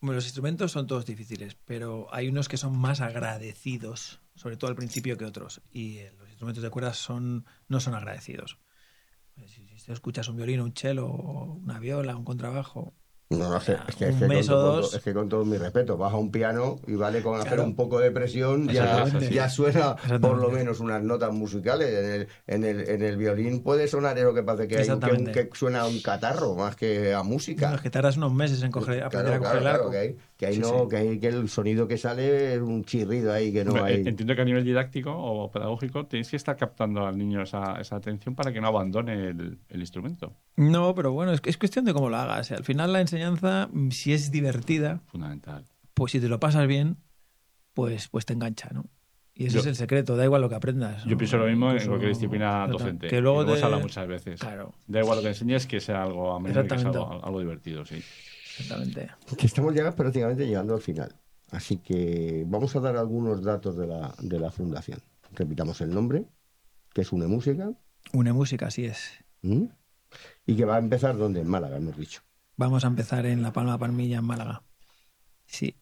Bueno, los instrumentos son todos difíciles, pero hay unos que son más agradecidos, sobre todo al principio, que otros. Y los instrumentos de cuerdas no son agradecidos. Si escuchas un violín, un cello, una viola, un contrabajo, No, un mes o dos. es que con todo mi respeto, vas a un piano y vale con hacer Claro. un poco de presión, Exactamente. ya suena por lo Exactamente. menos unas notas musicales. En el violín puede sonar eso que parece que Exactamente. que suena a un catarro más que a música. No, es que tardas unos meses en aprender a coger el arco. Que ahí Sí, no, sí. que el sonido que sale es un chirrido ahí que no Hombre, hay. entiendo que a nivel didáctico o pedagógico tenéis que estar captando al niño esa atención para que no abandone el instrumento. No, pero bueno, es cuestión de cómo lo hagas. Al final la enseñanza, si es divertida, Fundamental. pues si te lo pasas bien, pues te engancha, ¿no? Y ese Yo- es el secreto, da igual lo que aprendas. Yo ¿no? pienso lo mismo en Incluso- cualquier disciplina Exacto. docente. Que luego lo hemos te- hablado muchas veces. Claro, Da igual lo que enseñes, que sea algo ameno y que sea Exactamente. algo divertido, sí. exactamente. Que estamos ya prácticamente llegando al final. Así que vamos a dar algunos datos de la fundación. Repitamos el nombre, que es Une Música. Une música, así es. ¿Mm? Y que va a empezar donde, en Málaga, hemos dicho. Vamos a empezar en La Palma Palmilla, en Málaga. Sí.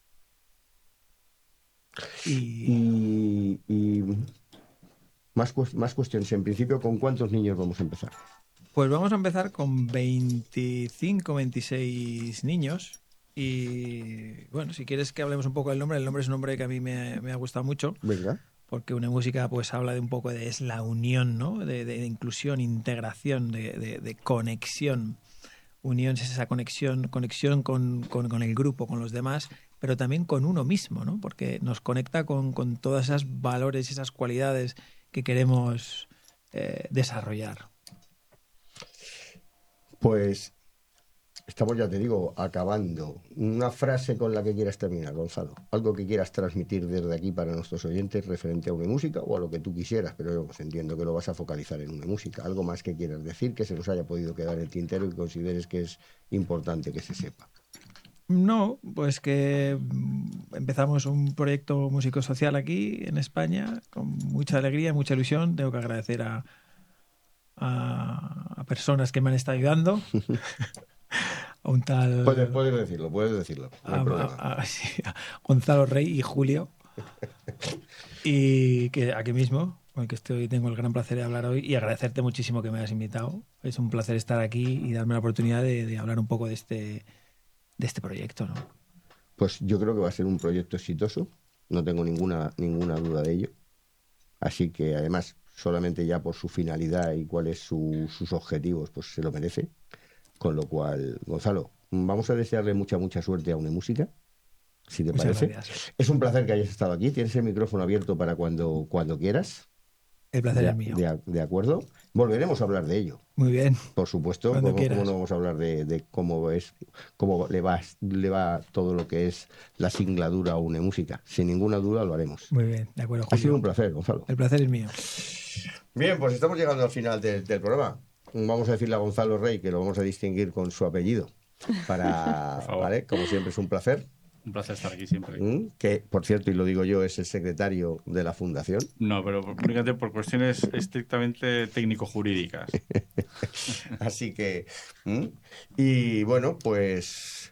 Y más cuestiones. En principio, ¿con cuántos niños vamos a empezar? Pues vamos a empezar con 25, 26 niños. Y bueno, si quieres que hablemos un poco del nombre, el nombre es un nombre que a mí me ha gustado mucho, Venga. porque Une Música pues habla de un poco de es la unión, ¿no? De inclusión, integración, de conexión. Unión es esa conexión con el grupo, con los demás, pero también con uno mismo, ¿no? Porque nos conecta con todas esas valores y esas cualidades que queremos desarrollar. Pues estamos, ya te digo, acabando. Una frase con la que quieras terminar, Gonzalo. Algo que quieras transmitir desde aquí para nuestros oyentes referente a Une Música o a lo que tú quisieras, pero yo entiendo que lo vas a focalizar en Une Música. Algo más que quieras decir, que se nos haya podido quedar en el tintero y consideres que es importante que se sepa. No, pues que empezamos un proyecto músico-social aquí en España con mucha alegría, mucha ilusión. Tengo que agradecer a personas que me han estado ayudando. A un tal... Puedes decirlo, no hay problema. Sí, a Gonzalo Rey y Julio. Y que aquí mismo, con el que tengo el gran placer de hablar hoy y agradecerte muchísimo que me hayas invitado. Es un placer estar aquí y darme la oportunidad de hablar un poco de este proyecto, ¿no? Pues yo creo que va a ser un proyecto exitoso, no tengo ninguna duda de ello. Así que además, solamente ya por su finalidad y cuáles sus objetivos, pues se lo merece. Con lo cual, Gonzalo, vamos a desearle mucha suerte a Une Música, si te Muchas parece. gracias. Es un placer que hayas estado aquí. Tienes el micrófono abierto para cuando quieras. El placer es mío. De acuerdo. Volveremos a hablar de ello. Muy bien. Por supuesto. Cuando ¿Cómo quieras. no vamos a hablar de cómo le va todo lo que es la singladura a Une Música? Sin ninguna duda lo haremos. Muy bien, de acuerdo, Ha Julio. sido un placer, Gonzalo. El placer es mío. Bien, pues estamos llegando al final del programa. Vamos a decirle a Gonzalo Rey que lo vamos a distinguir con su apellido. Por favor. ¿Vale? Como siempre, es un placer. Un placer estar aquí siempre. Que, por cierto, y lo digo yo, es el secretario de la fundación. No, pero únicamente por cuestiones estrictamente técnico-jurídicas. Así que, y bueno, pues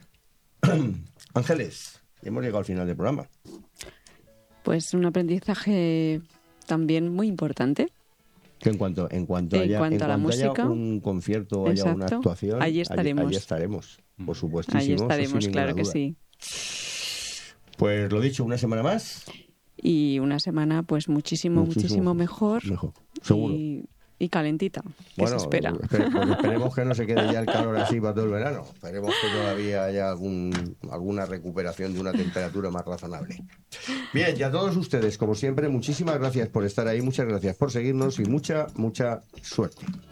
Ángeles, hemos llegado al final del programa. Pues un aprendizaje también muy importante. Que en cuanto a la música, haya un concierto, haya una exacto, actuación, allí estaremos. allí estaremos, por supuestísimo. Ahí eso estaremos, sin claro ninguna que duda. sí. Pues lo dicho, una semana más. Y una semana pues muchísimo mejor. Seguro. Y calentita, que se espera. Esperemos que no se quede ya el calor así para todo el verano. Esperemos que todavía haya alguna recuperación de una temperatura más razonable. Bien, y a todos ustedes, como siempre, muchísimas gracias por estar ahí, muchas gracias por seguirnos y mucha suerte.